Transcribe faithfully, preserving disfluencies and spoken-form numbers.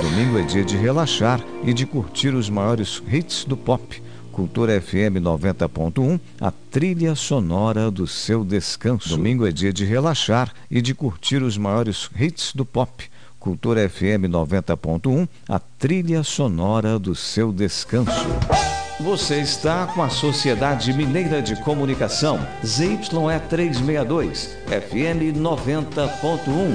Domingo é dia de relaxar e de curtir os maiores hits do pop. Cultura F M noventa ponto um, a trilha sonora do seu descanso. Domingo é dia de relaxar e de curtir os maiores hits do pop. Cultura F M noventa ponto um, a trilha sonora do seu descanso. Você está com a Sociedade Mineira de Comunicação, Z Y E trezentos e sessenta e dois, F M noventa ponto um.